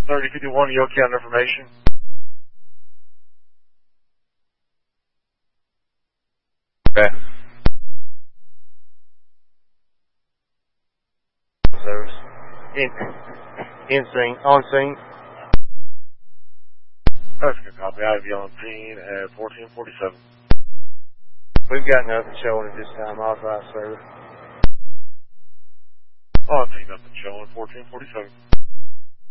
3051, you okay on information? Okay. Service. In sync, on sync. That's a good copy. I have you on scene at 1447. We've got nothing showing at this time. Authorized service. On scene, nothing showing. 1447.